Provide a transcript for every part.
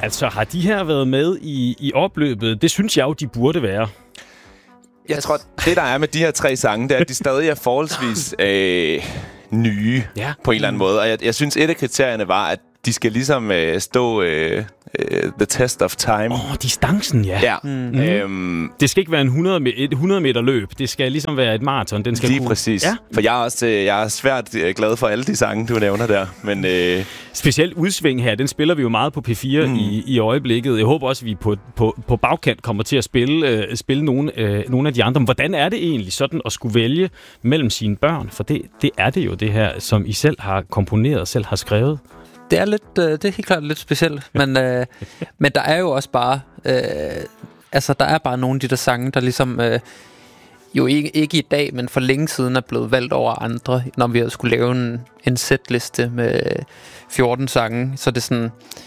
Altså, har de her været med i opløbet? Det synes jeg jo, de burde være. Jeg tror, det der er med de her 3 sange, det er, at de stadig er forholdsvis nye på en eller anden måde. Og jeg synes, et af kriterierne var, at de skal ligesom stå the test of time. Distancen, ja. Det skal ikke være et 100 meter løb. Det skal ligesom være et maraton. Den skal lige præcis. Ja. For jeg er svært glad for alle de sange, du nævner der. Men specielt Udsving her, den spiller vi jo meget på P4 i øjeblikket. Jeg håber også, at vi på bagkant kommer til at spille nogle af de andre. Men hvordan er det egentlig sådan at skulle vælge mellem sine børn? For det er det jo, det her, som I selv har komponeret, selv har skrevet. Det er helt klart lidt specielt, men der er jo også bare der er bare nogle af de der sange, der ligesom jo ikke i dag, men for længe siden er blevet valgt over andre, når vi havde skulle lave en setliste med 14 sange, så det er sådan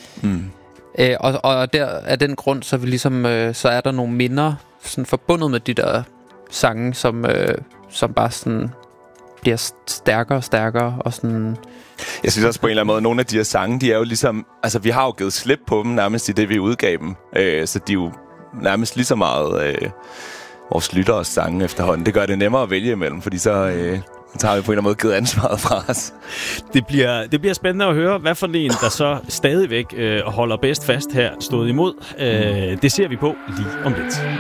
og der af den grund så er vi ligesom så er der nogle minder sådan forbundet med de der sange, som bare sådan bliver stærkere og stærkere og sådan. Jeg synes også på en eller anden måde, nogle af de her sange, de er jo ligesom, altså vi har jo givet slip på dem nærmest i det, vi udgav dem. Så de er jo nærmest lige så meget vores lytteres sange efterhånden. Det gør det nemmere at vælge imellem, fordi så tager vi på en eller anden måde givet ansvaret fra os. Det bliver spændende at høre, hvad for en, der så stadigvæk holder bedst fast her, stået imod. Det ser vi på lige om lidt.